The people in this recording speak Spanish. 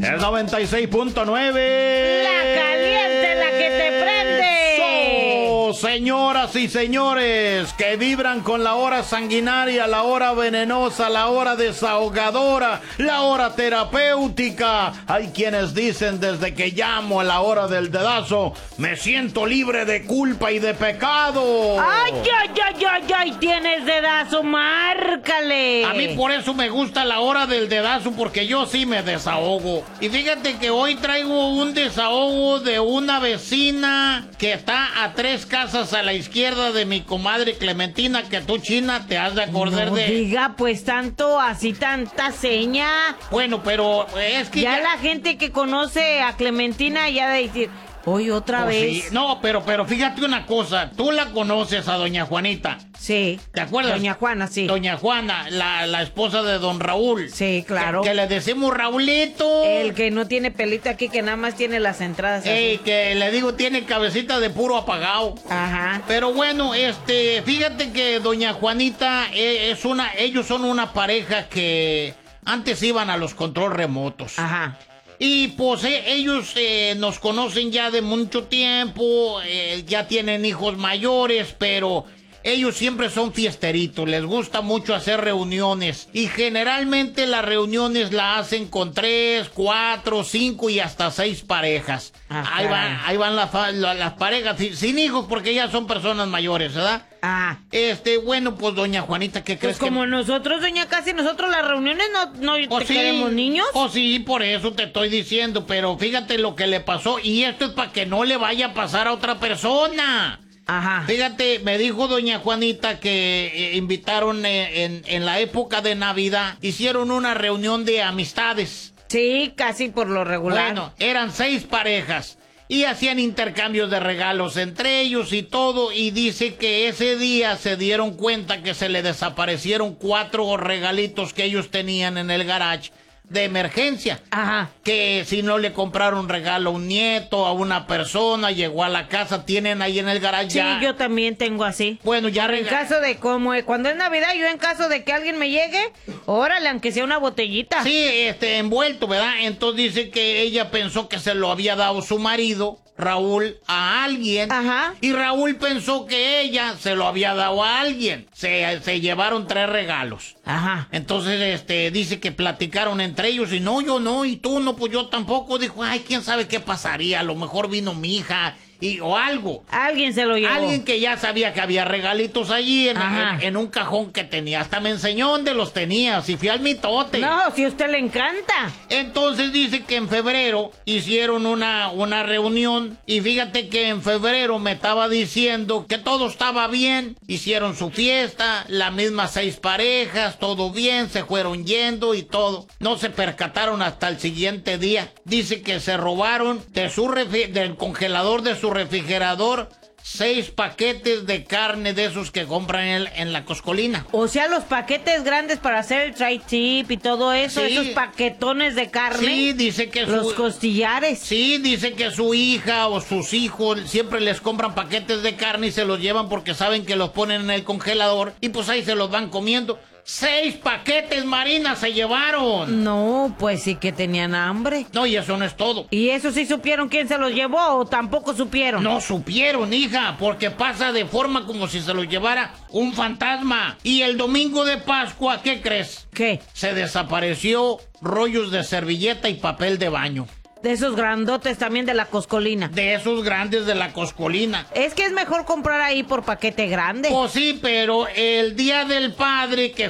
Es 96.9. La caliente, la que te prende. Señoras y señores que vibran con la hora sanguinaria, la hora venenosa, la hora desahogadora, la hora terapéutica. Hay quienes dicen desde que llamo a la hora del dedazo, me siento libre de culpa y de pecado. Ay, tienes dedazo, márcale. A mí por eso me gusta la hora del dedazo, porque yo sí me desahogo. Y fíjate que hoy traigo un desahogo de una vecina que está a 3 casas a la izquierda de mi comadre Clementina, que tú, China, te has de acordar de... Diga, pues tanta seña. Bueno, pero es que ya la gente que conoce a Clementina ya de decir... Hoy otra vez. Sí. No, pero fíjate una cosa. Tú la conoces a doña Juanita. Sí. ¿Te acuerdas? Doña Juana, sí. Doña Juana, la esposa de don Raúl. Sí, claro. Que le decimos Raulito. El que no tiene pelito aquí, que nada más tiene las entradas así. Que le digo, tiene cabecita de puro apagado. Ajá. Pero bueno, fíjate que doña Juanita ellos son una pareja que antes iban a los control remotos. Ajá. Y pues ellos nos conocen ya de mucho tiempo, ya tienen hijos mayores, pero ellos siempre son fiesteritos, les gusta mucho hacer reuniones. Y generalmente las reuniones las hacen con 3, 4, 5 y hasta 6 parejas. Ahí van las parejas sin hijos, porque ya son personas mayores, ¿verdad? Ah. Bueno, pues doña Juanita, ¿qué crees? Pues como nosotros, doña Casi, nosotros las reuniones no queremos niños. Sí, por eso te estoy diciendo, pero fíjate lo que le pasó, y esto es para que no le vaya a pasar a otra persona. Ajá. Fíjate, me dijo doña Juanita que invitaron en la época de Navidad, hicieron una reunión de amistades. Sí, casi por lo regular. Bueno, eran 6 parejas. Y hacían intercambios de regalos entre ellos y todo. Y dice que ese día se dieron cuenta que se le desaparecieron 4 regalitos que ellos tenían en el garage de emergencia. Ajá. Que si no le compraron regalo a un nieto, a una persona, llegó a la casa, tienen ahí en el garage. Sí, ya. Yo también tengo así. Bueno, ya en caso de cuando es Navidad, yo en caso de que alguien me llegue, órale, aunque sea una botellita. Sí, envuelto, ¿verdad? Entonces dice que ella pensó que se lo había dado su marido, Raúl, a alguien. Ajá. Y Raúl pensó que ella se lo había dado a alguien. Se llevaron 3 regalos. Ajá. Entonces, dice que platicaron entre ellos y no, yo no, y tú no, pues yo tampoco. Dijo, ay, quién sabe qué pasaría, a lo mejor vino mi hija o algo. Alguien se lo llevó. Alguien que ya sabía que había regalitos allí en un cajón que tenía. Hasta me enseñó dónde los tenía, si fui al mitote. No, si a usted le encanta. Entonces dice que en febrero hicieron una reunión y fíjate que en febrero me estaba diciendo que todo estaba bien, hicieron su fiesta, las mismas 6 parejas, todo bien, se fueron yendo y todo. No se percataron hasta el siguiente día. Dice que se robaron del congelador de su refrigerador 6 paquetes de carne de esos que compran en la Coscolina. O sea, los paquetes grandes para hacer el tri-tip y todo eso, sí. Esos paquetones de carne. Sí, dice que los costillares. Sí, dice que su hija o sus hijos siempre les compran paquetes de carne y se los llevan porque saben que los ponen en el congelador y pues ahí se los van comiendo. 6 paquetes, Marina, se llevaron. No, pues sí que tenían hambre. No, y eso no es todo. ¿Y eso sí supieron quién se los llevó o tampoco supieron? No supieron, hija, porque pasa de forma como si se los llevara un fantasma. Y el domingo de Pascua, ¿qué crees? ¿Qué? Se desapareció rollos de servilleta y papel de baño. De esos grandotes también de la Coscolina. De esos grandes de la Coscolina. Es que es mejor comprar ahí por paquete grande. Pues sí, pero el Día del Padre, que